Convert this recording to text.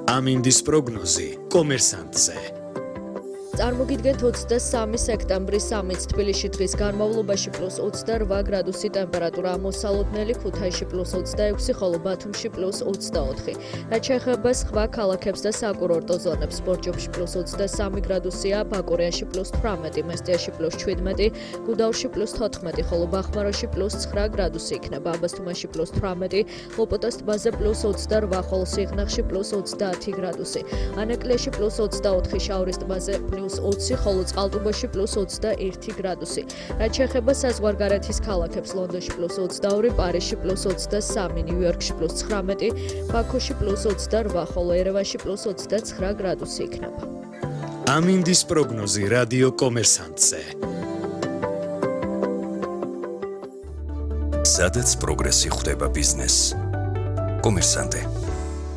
ამინდის პროგნოზი კომერსანტზე. წარმოგიდგენთ 23 სექტემბრის 3-ს თბილისში დღის განმავლობაში +28 გრადუსი ტემპერატურა მოსალოდნელი, ქუთაისში +26, ხოლო ბათუმში +24. რაც შეეხება სხვა ქალაქებს და საკურორტო ზონებს, ბორჯომში +23 გრადუსია, ბაკურიაში +18, მესტიაში +17, გუდაურში +14, ხოლო ბახმაროში +9 გრადუსი იქნება, აბასთუმანში +18, ლოპოტას ტბაზე +28, ხოლო სიღნაღში +30 გრადუსი, ანაკლიაში +24, შაორის ტბაზე +20, ხოლო წყალტუბოში +21 გრადუსი. რაც შეეხება საზღვარგარეთის ქალაქებს, ლონდონში +22, პარიზში +23, ნიუ-იორკში +19, ბაქოში +28, ხოლო ერევანში +29 გრადუსი იქნება. ამინდის პროგნოზი რადიო კომერსანტზე. სადაც პროგრესი ხვდება ბიზნესს. კომერსანტე.